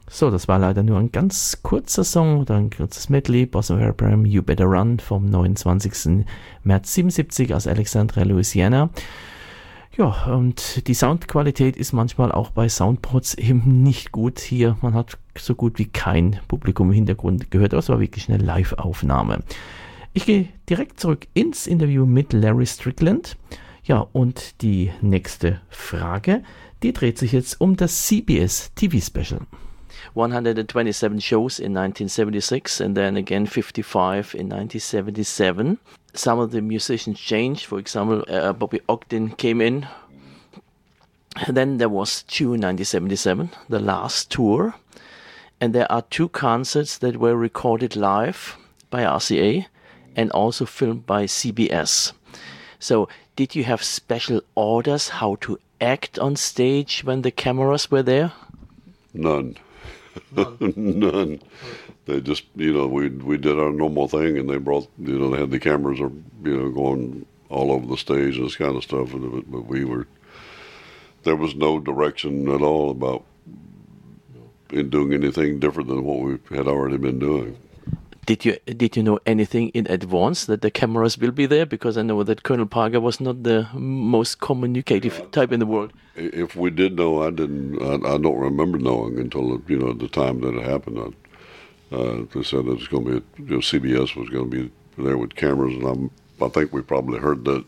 So, das war leider nur ein ganz kurzer Song oder ein kurzes Medley. Bossa Hairpram, You Better Run vom 29. März 77 aus Alexandria, Louisiana. Ja, und die Soundqualität ist manchmal auch bei Soundboards eben nicht gut. Hier, man hat so gut wie kein Publikum im Hintergrund gehört, aber es war wirklich eine Live-Aufnahme. Ich gehe direkt zurück ins Interview mit Larry Strickland. Ja, und die nächste Frage, die dreht sich jetzt um das CBS TV-Special. 127 shows in 1976 and then again 55 in 1977. Some of the musicians changed. For example, Bobby Ogden came in. And then there was June 1977, the last tour. And there are 2 concerts that were recorded live by RCA and also filmed by CBS. So did you have special orders how to act on stage when the cameras were there? None. None. They just, we did our normal thing, and they brought, they had the cameras, going all over the stage and this kind of stuff. But there was no direction at all about in doing anything different than what we had already been doing. Did you know anything in advance that the cameras will be there? Because I know that Colonel Parker was not the most communicative type in the world. If we did know, I didn't. I don't remember knowing until the time that it happened. They said that it was going to be CBS was going to be there with cameras, and I think we probably heard that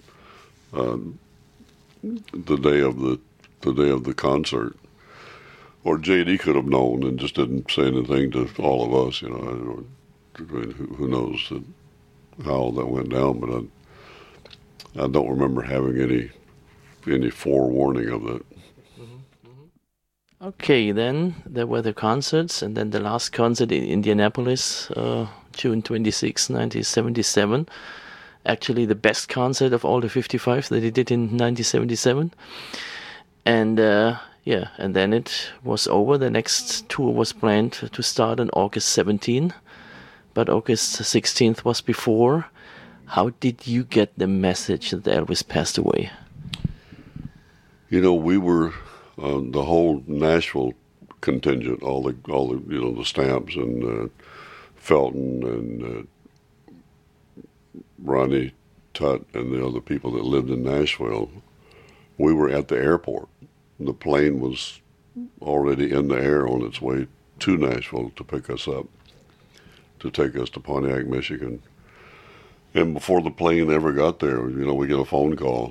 the day of the concert. Or JD could have known and just didn't say anything to all of us. Who knows how that went down? But I don't remember having any forewarning of that. Okay, then there were the concerts, and then the last concert in Indianapolis, June 26, 1977. Actually, the best concert of all the 55 that he did in 1977. And and then it was over. The next tour was planned to start on August 17, but August 16th was before. How did you get the message that Elvis passed away? We were the whole Nashville contingent, all the the Stamps and Felton and Ronnie Tutt and the other people that lived in Nashville. We were at the airport. The plane was already in the air on its way to Nashville to pick us up, to take us to Pontiac, Michigan. And before the plane ever got there, we get a phone call.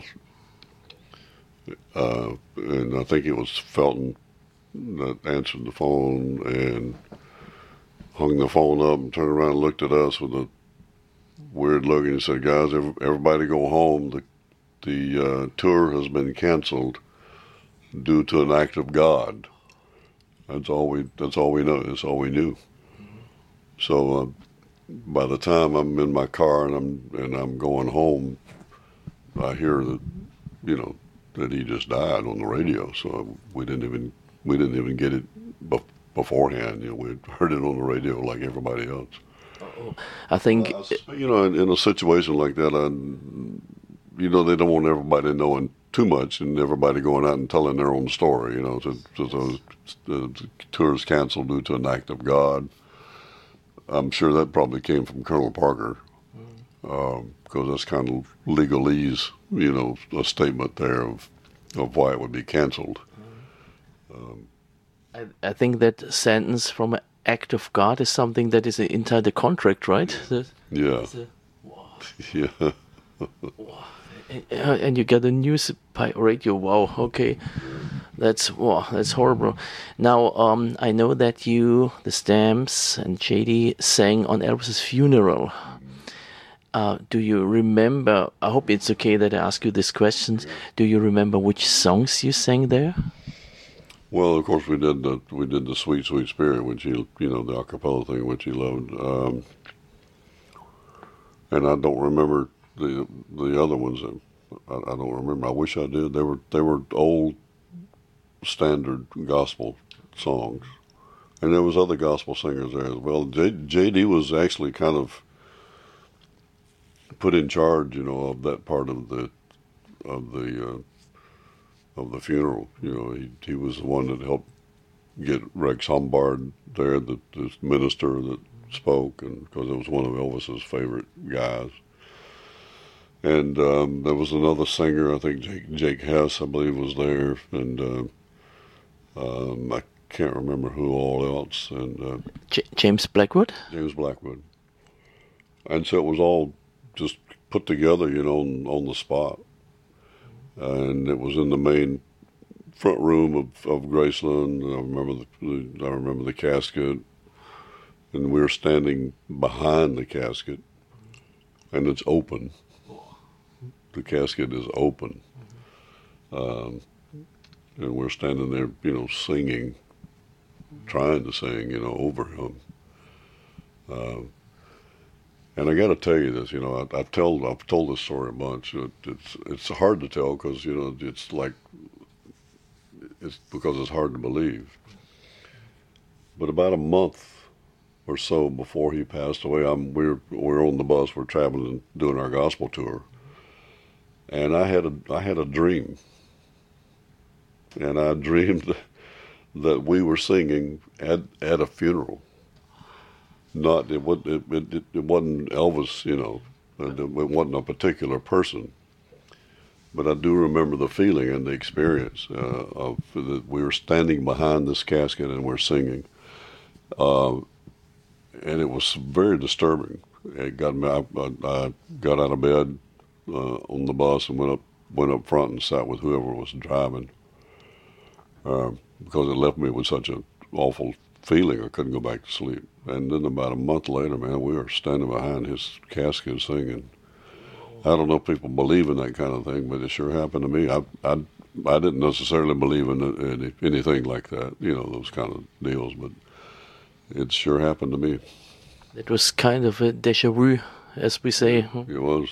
And I think it was Felton that answered the phone and hung the phone up and turned around and looked at us with a weird look and said, "Guys, everybody go home. The tour has been canceled due to an act of God." That's all we know. That's all we knew. So by the time I'm in my car and I'm going home, I hear that that he just died on the radio. So we didn't even get it beforehand. We'd heard it on the radio like everybody else. I think in a situation like that, they don't want everybody knowing too much and everybody going out and telling their own story. The tours canceled due to an act of God. I'm sure that probably came from Colonel Parker, because that's kind of legalese, a statement there of why it would be canceled. I think that sentence from an act of God is something that is inside the contract, right? Yeah. Yeah. And you get a news by radio. Wow. Okay, that's horrible. Now, I know that you, the Stamps, and JD sang on Elvis's funeral. Do you remember? I hope it's okay that I ask you these questions. Do you remember which songs you sang there? Well, of course we did the Sweet Sweet Spirit, which the a cappella thing, which he loved, and I don't remember the other ones. I don't remember. I wish I did. They were old standard gospel songs, and there was other gospel singers there as well. JD was actually kind of put in charge, of that part of the funeral. He was the one that helped get Rex Humbard there, the minister that spoke, and because it was one of Elvis's favorite guys. And there was another singer, I think Jake Hess, I believe, was there, and I can't remember who all else. And James Blackwood? James Blackwood. And so it was all just put together, on the spot. And it was in the main front room of Graceland. I remember the casket, and we were standing behind the casket, and it's open. The casket is open, and we're standing there, singing, trying to sing, over him. And I got to tell you this, I've told this story a bunch. It's hard to tell because it's because it's hard to believe. But about a month or so before he passed away, we're on the bus, we're traveling, doing our gospel tour. And I had a dream, and I dreamed that we were singing at a funeral. It wasn't Elvis, it wasn't a particular person, but I do remember the feeling and the experience of that we were standing behind this casket and we're singing, and it was very disturbing. It got me. I got out of bed on the bus and went up front and sat with whoever was driving, because it left me with such an awful feeling I couldn't go back to sleep. And then about a month later, man, we were standing behind his casket singing. I don't know if people believe in that kind of thing, but it sure happened to me. I didn't necessarily believe in anything like that, those kind of deals, but it sure happened to me. It was kind of a déjà vu, as we say. It was.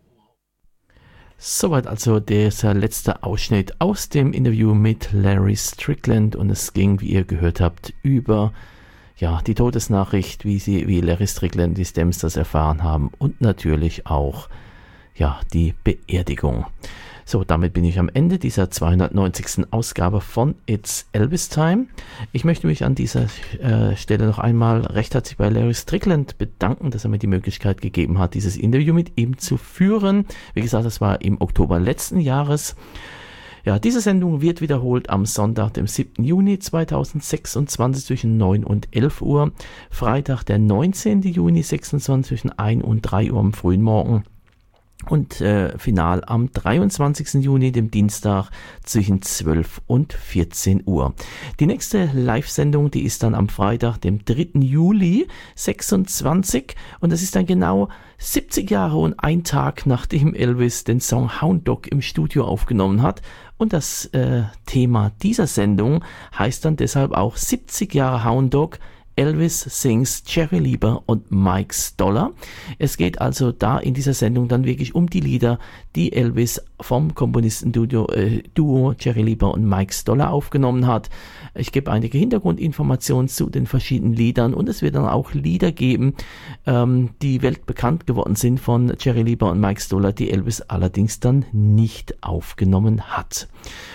Soweit also dieser letzte Ausschnitt aus dem Interview mit Larry Strickland, und es ging, wie ihr gehört habt, über die Todesnachricht, wie Larry Strickland und die Stems das erfahren haben, und natürlich auch die Beerdigung. So, damit bin ich am Ende dieser 290. Ausgabe von It's Elvis Time. Ich möchte mich an dieser Stelle noch einmal recht herzlich bei Larry Strickland bedanken, dass er mir die Möglichkeit gegeben hat, dieses Interview mit ihm zu führen. Wie gesagt, das war im Oktober letzten Jahres. Ja, diese Sendung wird wiederholt am Sonntag, dem 7. Juni 2026 zwischen 9 und 11 Uhr. Freitag, der 19. Juni 26 zwischen 1 und 3 Uhr am frühen Morgen. Und final am 23. Juni, dem Dienstag, zwischen 12 und 14 Uhr. Die nächste Live-Sendung, die ist dann am Freitag, dem 3. Juli 26. Und das ist dann genau 70 Jahre und ein Tag, nachdem Elvis den Song Hound Dog im Studio aufgenommen hat. Und das Thema dieser Sendung heißt dann deshalb auch 70 Jahre Hound Dog. Elvis sings Jerry Lieber und Mike Stoller. Es geht also da in dieser Sendung dann wirklich um die Lieder, die Elvis vom Komponistenduo Jerry Lieber und Mike Stoller aufgenommen hat. Ich gebe einige Hintergrundinformationen zu den verschiedenen Liedern, und es wird dann auch Lieder geben, die weltbekannt geworden sind von Jerry Lieber und Mike Stoller, die Elvis allerdings dann nicht aufgenommen hat.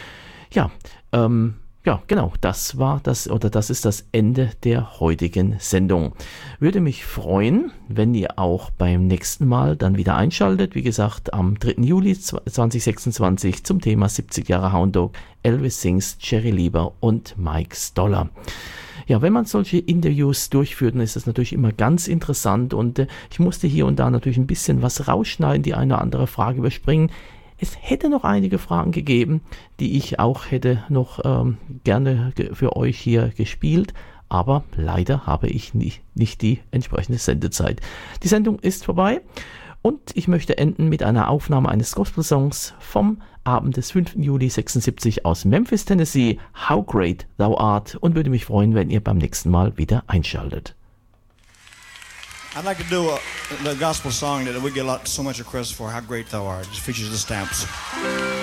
Ja, genau, das ist das Ende der heutigen Sendung. Würde mich freuen, wenn ihr auch beim nächsten Mal dann wieder einschaltet. Wie gesagt, am 3. Juli 2026 zum Thema 70 Jahre Hound Dog, Elvis sings Jerry Lieber und Mike Stoller. Ja, wenn man solche Interviews durchführt, dann ist das natürlich immer ganz interessant, und ich musste hier und da natürlich ein bisschen was rausschneiden, die eine oder andere Frage überspringen. Es hätte noch einige Fragen gegeben, die ich auch hätte noch gerne für euch hier gespielt, aber leider habe ich nicht die entsprechende Sendezeit. Die Sendung ist vorbei, und ich möchte enden mit einer Aufnahme eines Gospel-Songs vom Abend des 5. Juli 76 aus Memphis, Tennessee, How Great Thou Art, und würde mich freuen, wenn ihr beim nächsten Mal wieder einschaltet. I'd like to do the gospel song that we get so much requests for, How Great Thou Art. It features the Stamps.